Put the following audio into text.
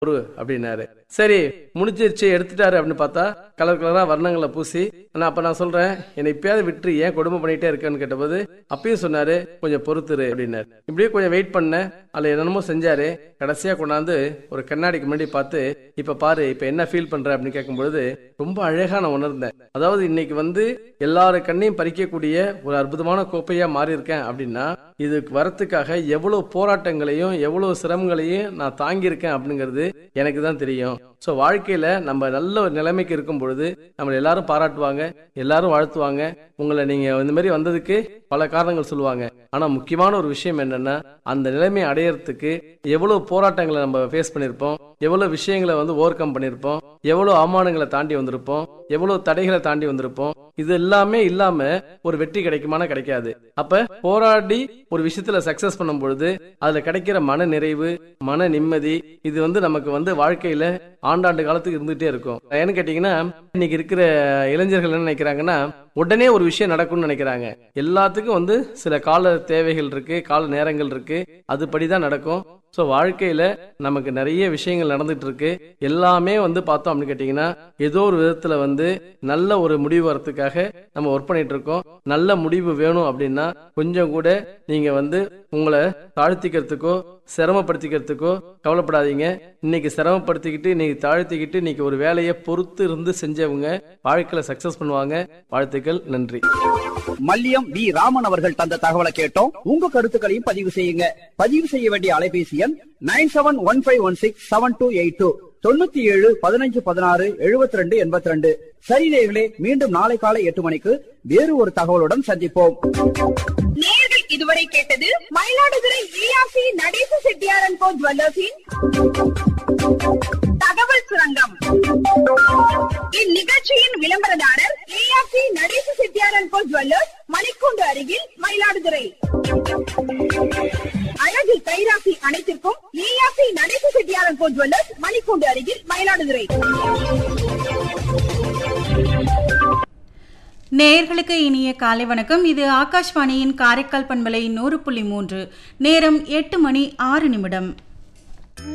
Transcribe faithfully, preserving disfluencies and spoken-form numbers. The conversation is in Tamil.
ஒரு அப்படின்னாரு. சரி முடிஞ்சிருச்சு எடுத்துட்டாரு அப்படின்னு பார்த்தா கலர் கலரா வர்ணங்களை பூசி, நான் அப்ப நான் சொல்றேன் என்னை இப்பயாவது விட்டு ஏன் கொடுமை பண்ணிட்டே இருக்கேன்னு கேட்டபோது அப்பயும் சொன்னாரு கொஞ்சம் பொறுத்துரு அப்படின்னாரு. இப்படியே கொஞ்சம் வெயிட் பண்ண அதுல என்னென்னமோ செஞ்சாரு. கடைசியா கொண்டாந்து ஒரு கண்ணாடிக்கு முன்னாடி பார்த்து இப்ப பாரு இப்ப என்ன ஃபீல் பண்ற அப்படின்னு கேட்கும்பொழுது ரொம்ப அழகா நான் உணர்ந்தேன். அதாவது இன்னைக்கு வந்து எல்லாரு கண்ணையும் பறிக்கக்கூடிய ஒரு அற்புதமான கோப்பையா மாறி இருக்கேன் அப்படின்னா இதுக்கு வரத்துக்காக எவ்வளவு போராட்டங்களையும் எவ்வளவு சிரமங்களையும் நான் தாங்கியிருக்கேன் அப்படிங்கிறது எனக்கு தான் தெரியும். சோ வாழ்க்கையில நம்ம நல்ல ஒரு நிலைமைக்கு இருக்கும் பொழுது நம்ம எல்லாரும் பாராட்டுவாங்க, எல்லாரும் வாழ்த்துவாங்க. உங்களை நீங்க இந்த மாதிரி வந்ததுக்கு பல காரணங்கள் சொல்லுவாங்க. ஆனா முக்கியமான ஒரு விஷயம் என்னன்னா அந்த நிலைமை அடையறதுக்கு எவ்வளவு போராட்டங்களை நம்ம ஃபேஸ் பண்ணிருப்போம், எவ்வளவு விஷயங்களை வந்து ஓவர் கம் பண்ணிருப்போம், எவ்வளவு அவமானங்களை தாண்டி வந்திருப்போம், எவ்வளவு தடைகளை தாண்டி வந்திருப்போம். இது எல்லாமே இல்லாம ஒரு வெற்றி கிடைக்குமான கிடைக்காது. அப்ப போராடி ஒரு விஷயத்துல சக்சஸ் பண்ணும் பொழுது அதுல கிடைக்கிற மன நிறைவு, மன நிம்மதி இது வந்து நமக்கு வந்து வாழ்க்கையில ஆண்டாண்டு காலத்துக்கு இருந்துட்டே இருக்கும். ஏன்னு கேட்டீங்கன்னா இன்னைக்கு இருக்கிற இளைஞர்கள் என்ன நினைக்கிறாங்கன்னா உடனே ஒரு விஷயம் நடக்கும்னு நினைக்கிறாங்க. எல்லாத்துக்கும் வந்து சில கால தேவைகள் இருக்கு, கால நேரங்கள் இருக்கு, அதுபடிதான் நடக்கும். சோ வாழ்க்கையில நமக்கு நிறைய விஷயங்கள் நடந்துட்டு இருக்கு. எல்லாமே வந்து பார்த்தோம் அப்படின்னு கேட்டீங்கன்னா ஏதோ ஒரு விதத்துல வந்து நல்ல ஒரு முடிவு வரத்துக்காக நம்ம ஒர்க் பண்ணிட்டு இருக்கோம். நல்ல முடிவு வேணும் அப்படின்னா கொஞ்சம் கூட நீங்க வந்து உங்களை தாழ்த்திக்கிறதுக்கோ சிரமப்படுத்திக்கிறதுக்கோ கவலைப்படாதீங்க. இன்னைக்கு சிரமப்படுத்திக்கிட்டு இன்னைக்கு தாழ்த்திக்கிட்டு இன்னைக்கு ஒரு வேலையை பொறுத்து இருந்து செஞ்சவங்க வாழ்க்கையில சக்சஸ் பண்ணுவாங்க. வாழ்த்துக்கள், நன்றி. மல்லியம் வி ராமன் அவர்கள் தந்த தகவலை கேட்டோம். உங்க கருத்துக்களையும் பதிவு செய்யுங்க. பதிவு செய்ய வேண்டிய அலைபேசி எண் nine seven one five one six seven two eight two தொண்ணூத்தி ஏழு பதினஞ்சு பதினாறு எழுபத்தி ரெண்டு எண்பத்தி ரெண்டு. சரி நேயர்களே, மீண்டும் நாளை காலை எட்டு மணிக்கு வேறு ஒரு தகவலுடன் சந்திப்போம். நேயர்கள் இதுவரை கேட்டது மயிலாடுதுறை ஈஆர்சி நடேச செட்டியார் அண்ட் கோ ஜுவல்லர்ஸின் தகவல் சுரங்கம். இந்நிகழ்ச்சியின் விளம்பரதாரர் ERC Natesa Chettiar and go jewellers, மணிக்கூண்டு அருகில், மயிலாடுதுறை. அழகு கைராசி அனைத்திற்கும் ERC Natesa Chettiar and go jewellers, மணிக்கூண்டு அருகில், மயிலாடுதுறை. நேயர்களுக்கு இனிய காலை வணக்கம். இது ஆகாஷ்வாணியின் காரைக்கால் பண்பலை நூறு புள்ளி மூன்று. நேரம் எட்டு மணி ஆறு நிமிடம்.